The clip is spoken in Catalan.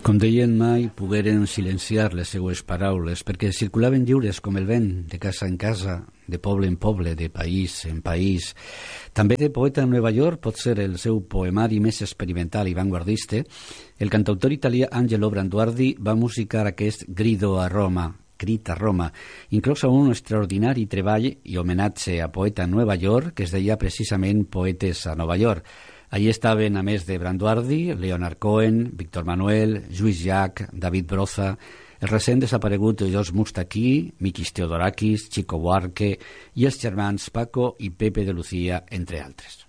Com deien, mai pogueren silenciar les seues paraules, perquè circulaven lliures com el vent, de casa en casa, de poble en poble, de país en país. També de poeta en Nova York, pot ser el seu poemari més experimental i vanguardista, el cantautor italià Angelo Branduardi va musicar aquest Grido a Roma, Crit a Roma, inclòs a un extraordinari treball i homenatge a poeta en Nova York, que es deia precisament Poetes a Nova York. Allí estaven, a més de Branduardi, Leonard Cohen, Víctor Manuel, Lluís Llach, David Broza, el recent desaparegut George Moustaki, Mikis Theodorakis, Chico Buarque i els germans Paco i Pepe de Lucía, entre altres.